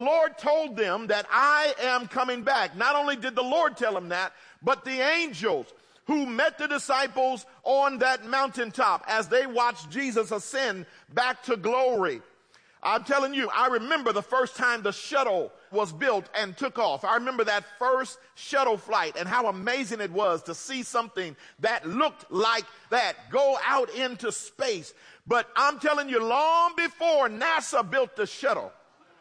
Lord told them that I am coming back. Not only did the Lord tell them that, but the angels who met the disciples on that mountaintop as they watched Jesus ascend back to glory. I'm telling you, I remember the first time the shuttle was built and took off. I remember that first shuttle flight and how amazing it was to see something that looked like that go out into space. But I'm telling you, long before NASA built the shuttle,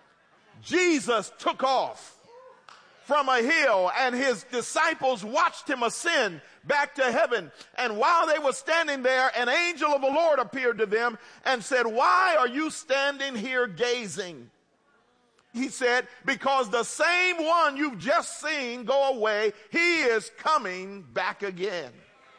Jesus took off from a hill, and his disciples watched him ascend back to heaven. And while they were standing there, an angel of the Lord appeared to them and said, "Why are you standing here gazing?" He said, "Because the same one you've just seen go away, he is coming back again."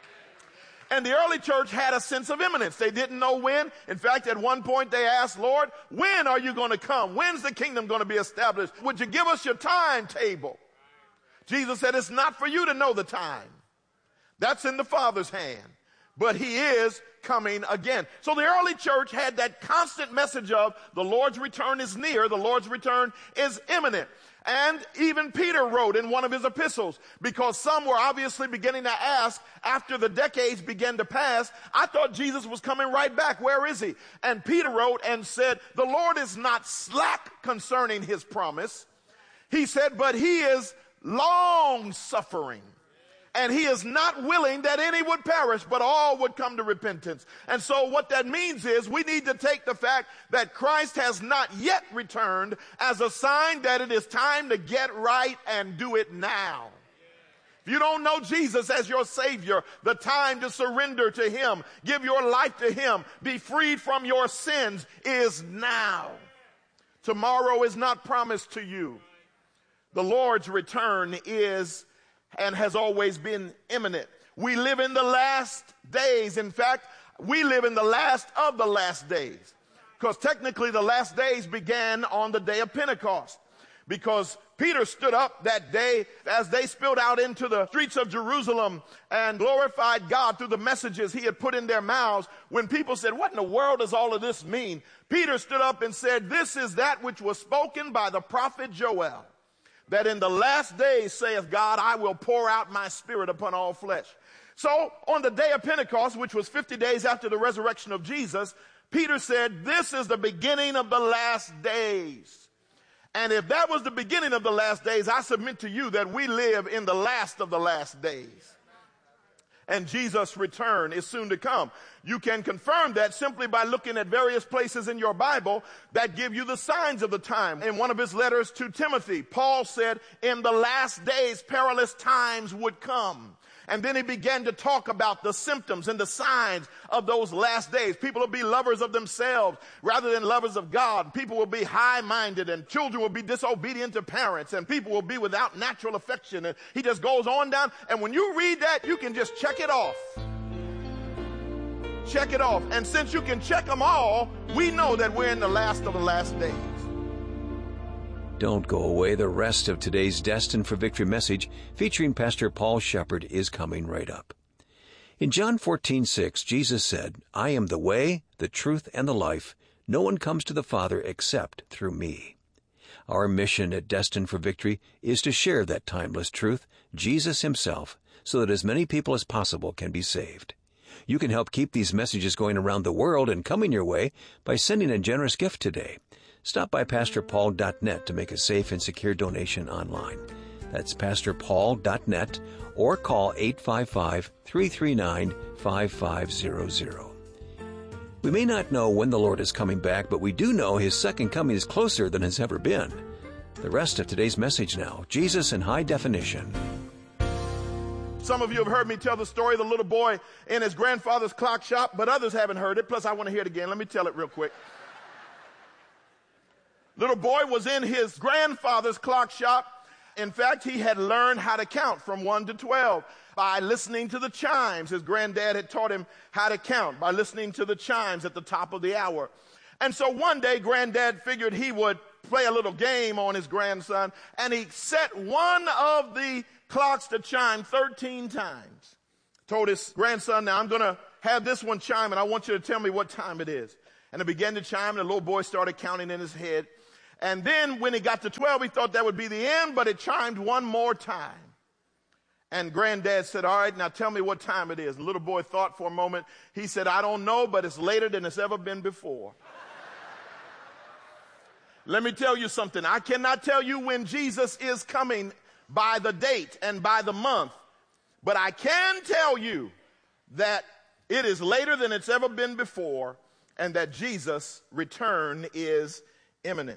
And the early church had a sense of imminence. They didn't know when. In fact, at one point they asked, "Lord, when are you going to come? When's the kingdom going to be established? Would you give us your timetable?" Jesus said, "It's not for you to know the time. That's in the Father's hand. But he is coming again." So the early church had that constant message of the Lord's return is near, the Lord's return is imminent. And even Peter wrote in one of his epistles, because some were obviously beginning to ask after the decades began to pass, "I thought Jesus was coming right back. Where is he?" And Peter wrote and said, "The Lord is not slack concerning his promise." He said, "But he is long suffering. And he is not willing that any would perish, but all would come to repentance." And so what that means is we need to take the fact that Christ has not yet returned as a sign that it is time to get right and do it now. If you don't know Jesus as your Savior, the time to surrender to him, give your life to him, be freed from your sins is now. Tomorrow is not promised to you. The Lord's return is and has always been imminent. We live in the last days. In fact, we live in the last of the last days. Because technically the last days began on the day of Pentecost. Because Peter stood up that day as they spilled out into the streets of Jerusalem and glorified God through the messages he had put in their mouths. When people said, "What in the world does all of this mean?" Peter stood up and said, "This is that which was spoken by the prophet Joel, that in the last days, saith God, I will pour out my spirit upon all flesh." So on the day of Pentecost, which was 50 days after the resurrection of Jesus, Peter said, "This is the beginning of the last days." And if that was the beginning of the last days, I submit to you that we live in the last of the last days. And Jesus' return is soon to come. You can confirm that simply by looking at various places in your Bible that give you the signs of the time. In one of his letters to Timothy, Paul said, in the last days, perilous times would come. And then he began to talk about the symptoms and the signs of those last days. People will be lovers of themselves rather than lovers of God. People will be high-minded, and children will be disobedient to parents, and people will be without natural affection. And he just goes on down. And when you read that, you can just check it off. Check it off. And since you can check them all, we know that we're in the last of the last days. Don't go away. The rest of today's Destined for Victory message featuring Pastor Paul Shepherd is coming right up. In John 14:6, Jesus said, "I am the way, the truth, and the life. No one comes to the Father except through me." Our mission at Destined for Victory is to share that timeless truth, Jesus himself, so that as many people as possible can be saved. You can help keep these messages going around the world and coming your way by sending a generous gift today. Stop by PastorPaul.net to make a safe and secure donation online. That's PastorPaul.net or call 855-339-5500. We may not know when the Lord is coming back, but we do know his second coming is closer than it's ever been. The rest of today's message now, Jesus in High Definition. Some of you have heard me tell the story of the little boy in his grandfather's clock shop, but others haven't heard it. Plus, I want to hear it again. Let me tell it real quick. Little boy was in his grandfather's clock shop. In fact, he had learned how to count from 1 to 12 by listening to the chimes. His granddad had taught him how to count by listening to the chimes at the top of the hour. And so one day, granddad figured he would play a little game on his grandson, and he set one of the clocks to chime 13 times. Told his grandson, "Now I'm going to have this one chime, and I want you to tell me what time it is." And it began to chime, and the little boy started counting in his head. And then when he got to 12, he thought that would be the end, but it chimed one more time. And granddad said, all right, now tell me what time it is. And the little boy thought for a moment. He said, I don't know, but it's later than it's ever been before. Let me tell you something. I cannot tell you when Jesus is coming by the date and by the month, but I can tell you that it is later than it's ever been before and that Jesus' return is imminent.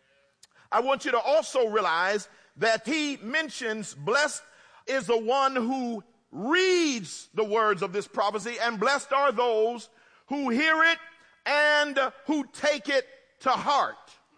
I want you to also realize that he mentions blessed is the one who reads the words of this prophecy, and blessed are those who hear it and who take it to heart.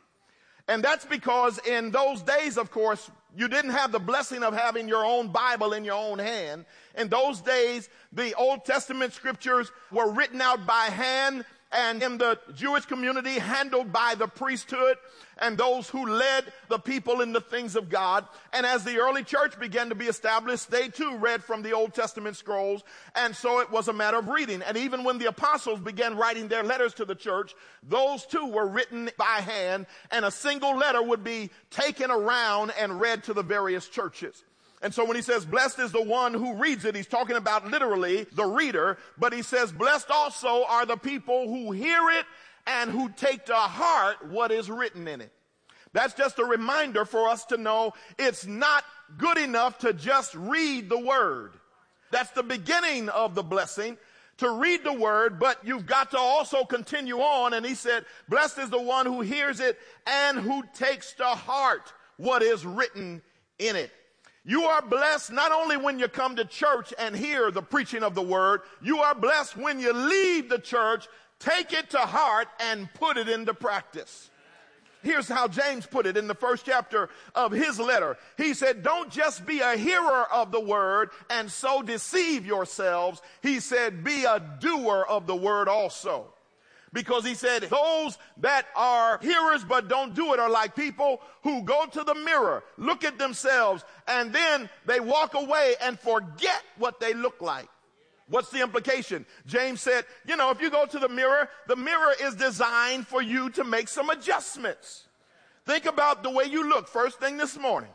And that's because in those days, of course, you didn't have the blessing of having your own Bible in your own hand. In those days, the Old Testament scriptures were written out by hand, and in the Jewish community handled by the priesthood and those who led the people in the things of God. And as the early church began to be established, they too read from the Old Testament scrolls, and so it was a matter of reading. And even when the apostles began writing their letters to the church, those too were written by hand, and a single letter would be taken around and read to the various churches. And so when he says, blessed is the one who reads it, he's talking about literally the reader, but he says, blessed also are the people who hear it and who take to heart what is written in it. That's just a reminder for us to know it's not good enough to just read the word. That's the beginning of the blessing, to read the word, but you've got to also continue on. And he said, blessed is the one who hears it and who takes to heart what is written in it. You are blessed not only when you come to church and hear the preaching of the word, you are blessed when you leave the church, take it to heart, and put it into practice. Here's how James put it in the first chapter of his letter. He said, don't just be a hearer of the word and so deceive yourselves. He said, be a doer of the word also. Because he said, those that are hearers but don't do it are like people who go to the mirror, look at themselves, and then they walk away and forget what they look like. What's the implication? James said, if you go to the mirror is designed for you to make some adjustments. Think about the way you look first thing this morning.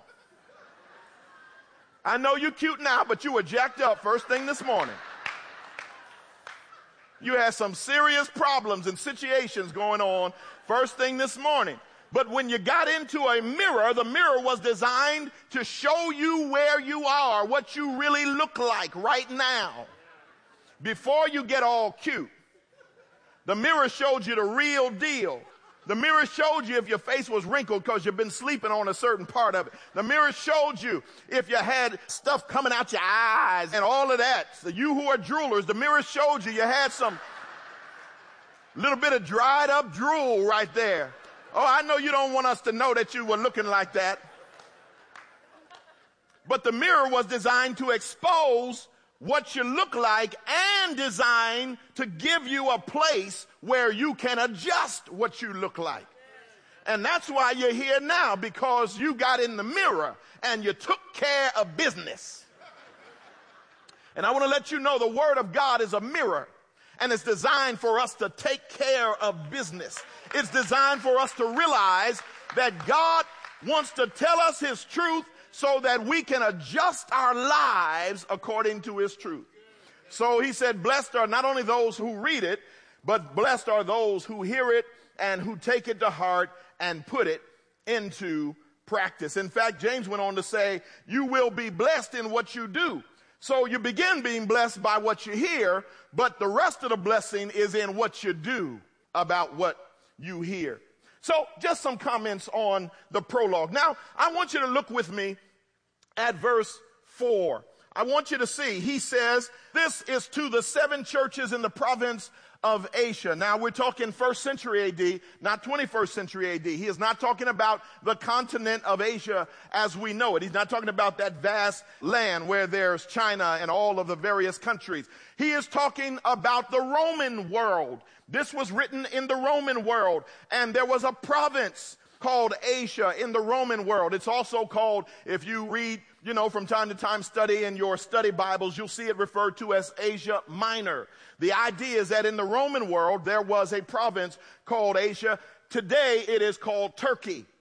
I know you're cute now, but you were jacked up first thing this morning. You had some serious problems and situations going on first thing this morning. But when you got into a mirror, the mirror was designed to show you where you are, what you really look like right now, before you get all cute. The mirror showed you the real deal. The mirror showed you if your face was wrinkled because you've been sleeping on a certain part of it. The mirror showed you if you had stuff coming out your eyes and all of that. So you who are droolers, the mirror showed you had some little bit of dried up drool right there. Oh, I know you don't want us to know that you were looking like that. But the mirror was designed to expose what you look like and designed to give you a place where you can adjust what you look like. And that's why you're here now, because you got in the mirror and you took care of business. And I want to let you know the Word of God is a mirror, and it's designed for us to take care of business. It's designed for us to realize that God wants to tell us His truth so that we can adjust our lives according to His truth. So he said, blessed are not only those who read it, but blessed are those who hear it and who take it to heart and put it into practice. In fact, James went on to say, you will be blessed in what you do. So you begin being blessed by what you hear, but the rest of the blessing is in what you do about what you hear. So just some comments on the prologue. Now, I want you to look with me at verse 4. I want you to see, he says, this is to the 7 churches in the province of Asia. Now, we're talking 1st century AD, not 21st century AD. He is not talking about the continent of Asia as we know it. He's not talking about that vast land where there's China and all of the various countries. He is talking about the Roman world. This was written in the Roman world, and there was a province called Asia in the Roman world. It's also called, if you read, from time to time study in your study Bibles, you'll see it referred to as Asia Minor. The idea is that in the Roman world, there was a province called Asia. Today, it is called Turkey.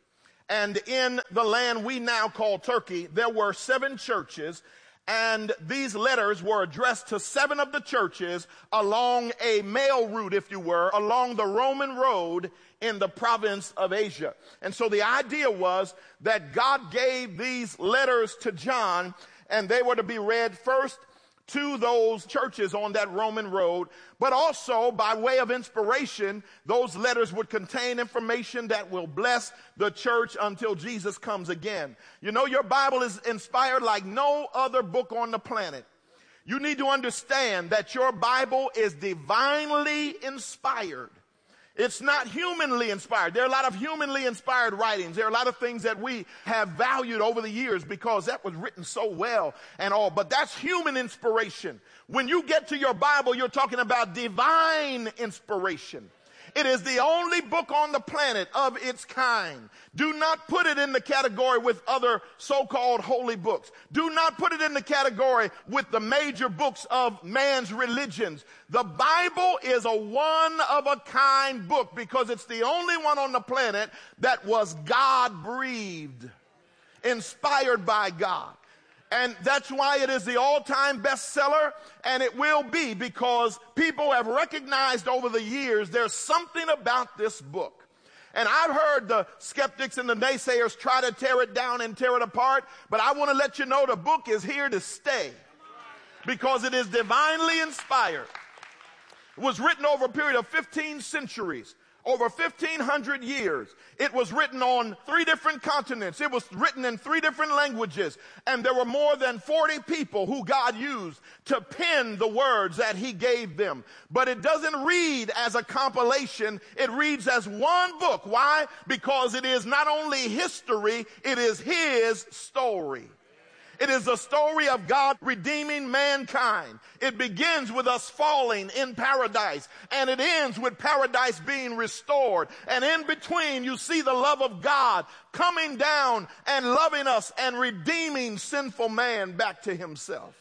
And in the land we now call Turkey, there were 7 churches, and these letters were addressed to 7 of the churches along a mail route, if you were, along the Roman road in the province of Asia. And so the idea was that God gave these letters to John, and they were to be read first to those churches on that Roman road, but also by way of inspiration, those letters would contain information that will bless the church until Jesus comes again. You know, your Bible is inspired like no other book on the planet. You need to understand that your Bible is divinely inspired. It's not humanly inspired. There are a lot of humanly inspired writings. There are a lot of things that we have valued over the years because that was written so well and all. But that's human inspiration. When you get to your Bible, you're talking about divine inspiration. It is the only book on the planet of its kind. Do not put it in the category with other so-called holy books. Do not put it in the category with the major books of man's religions. The Bible is a one-of-a-kind book because it's the only one on the planet that was God-breathed, inspired by God. And that's why it is the all-time bestseller, and it will be because people have recognized over the years there's something about this book. And I've heard the skeptics and the naysayers try to tear it down and tear it apart, but I want to let you know the book is here to stay because it is divinely inspired. It was written over a period of 15 centuries. Over 1,500 years. It was written on 3 different continents. It was written in 3 different languages. And there were more than 40 people who God used to pen the words that he gave them. But it doesn't read as a compilation. It reads as one book. Why? Because it is not only history, it is his story. It is the story of God redeeming mankind. It begins with us falling in paradise, and it ends with paradise being restored. And in between, you see the love of God coming down and loving us and redeeming sinful man back to himself.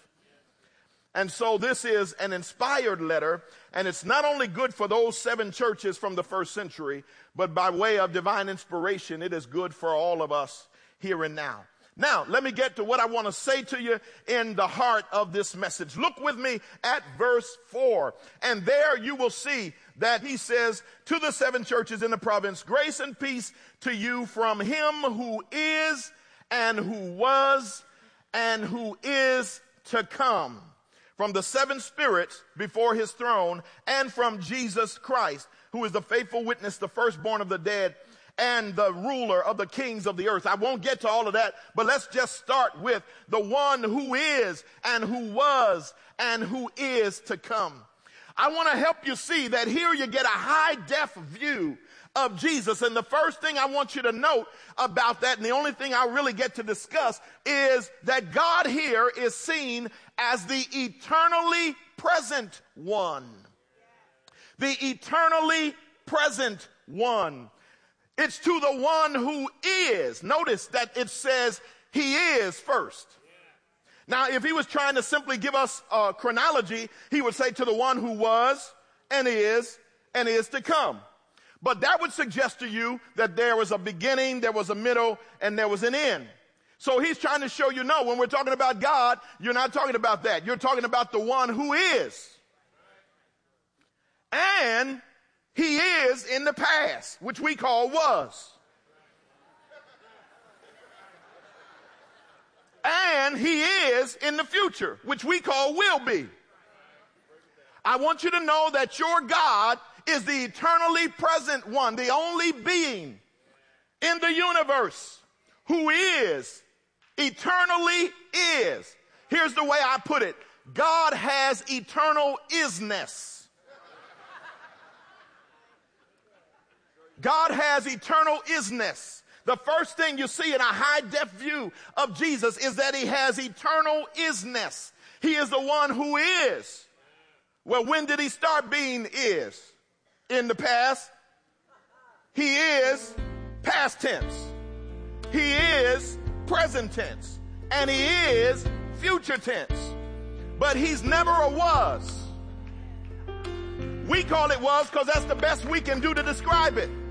And so this is an inspired letter, and it's not only good for those 7 churches from the first century, but by way of divine inspiration, it is good for all of us here and now. Now, let me get to what I want to say to you in the heart of this message. Look with me at verse 4. And there you will see that he says to the 7 churches in the province, grace and peace to you from him who is and who was and who is to come, from the 7 spirits before his throne, and from Jesus Christ, who is the faithful witness, the firstborn of the dead, and the ruler of the kings of the earth. I won't get to all of that, but let's just start with the one who is and who was and who is to come. I want to help you see that here you get a high-def view of Jesus. And the first thing I want you to note about that, and the only thing I really get to discuss, is that God here is seen as the eternally present one. The eternally present one. It's to the one who is. Notice that it says he is first. Now, if he was trying to simply give us a chronology, he would say to the one who was and is to come. But that would suggest to you that there was a beginning, there was a middle, and there was an end. So he's trying to show you, no, when we're talking about God, you're not talking about that. You're talking about the one who is. And he is in the past, which we call was. And he is in the future, which we call will be. I want you to know that your God is the eternally present one, the only being in the universe who is, eternally is. Here's the way I put it. God has eternal isness. God has eternal isness. The first thing you see in a high-def view of Jesus is that he has eternal isness. He is the one who is. Well, when did he start being is? In the past. He is past tense. He is present tense. And he is future tense. But he's never a was. We call it was because that's the best we can do to describe it.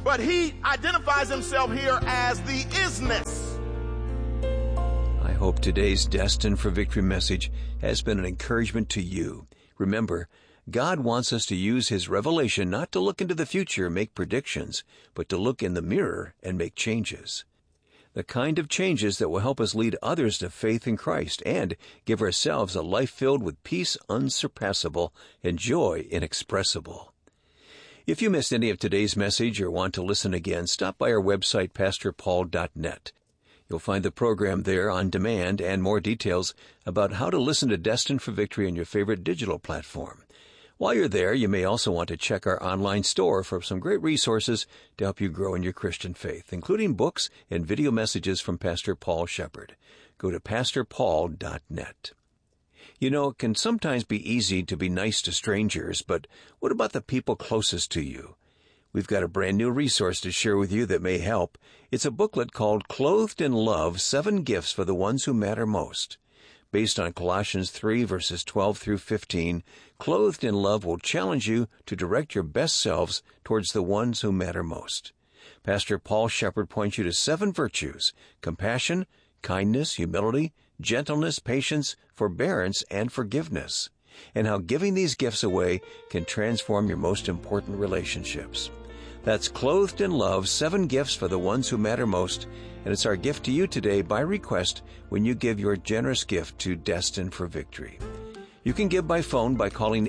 but he identifies himself here as the isness. I hope today's Destined for Victory message has been an encouragement to you. Remember, God wants us to use His revelation not to look into the future and make predictions, but to look in the mirror and make changes. The kind of changes that will help us lead others to faith in Christ and give ourselves a life filled with peace unsurpassable and joy inexpressible. If you missed any of today's message or want to listen again, stop by our website, pastorpaul.net. You'll find the program there on demand and more details about how to listen to Destined for Victory on your favorite digital platform. While you're there, you may also want to check our online store for some great resources to help you grow in your Christian faith, including books and video messages from Pastor Paul Shepard. Go to pastorpaul.net. You know, it can sometimes be easy to be nice to strangers, but what about the people closest to you? We've got a brand new resource to share with you that may help. It's a booklet called Clothed in Love, 7 Gifts for the Ones Who Matter Most. Based on Colossians 3, verses 12 through 15, Clothed in Love will challenge you to direct your best selves towards the ones who matter most. Pastor Paul Shepard points you to 7 virtues: compassion, kindness, humility, gentleness, patience, forbearance, and forgiveness, and how giving these gifts away can transform your most important relationships. That's Clothed in Love, 7 Gifts for the Ones Who Matter Most, and it's our gift to you today by request when you give your generous gift to Destined for Victory. You can give by phone by calling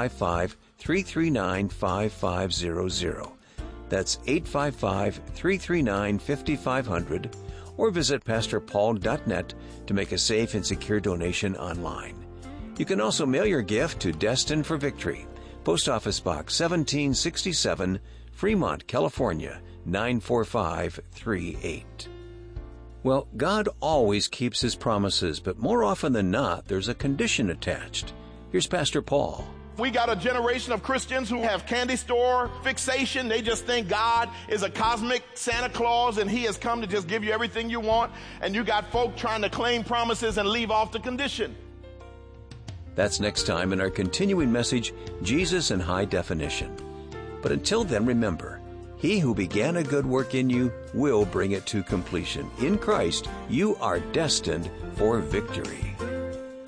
855-339-5500. That's 855-339-5500, or visit pastorpaul.net to make a safe and secure donation online. You can also mail your gift to Destined for Victory, Post Office Box 1767, Fremont, California, 94538. Well, God always keeps His promises, but more often than not, there's a condition attached. Here's Pastor Paul. We got a generation of Christians who have candy store fixation. They just think God is a cosmic Santa Claus and He has come to just give you everything you want. And you got folk trying to claim promises and leave off the condition. That's next time in our continuing message, Jesus in High Definition. But until then, remember, He who began a good work in you will bring it to completion. In Christ, you are destined for victory.